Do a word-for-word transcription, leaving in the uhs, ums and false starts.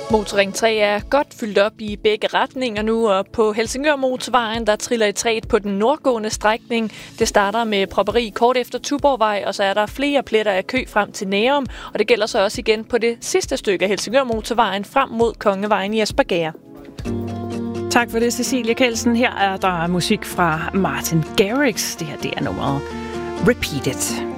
Motorring tre er godt fyldt op i begge retninger nu, og på Helsingør Motorvejen, der triller i træet på den nordgående strækning. Det starter med propperi kort efter Tuborgvej, og så er der flere pletter af kø frem til Nærum, og det gælder så også igen på det sidste stykke af Helsingør Motorvejen frem mod Kongevejen i Espergærde. Tak for det, Cecilie Kelsen. Her er der musik fra Martin Garrix. Det her det er nummeret Repeat It.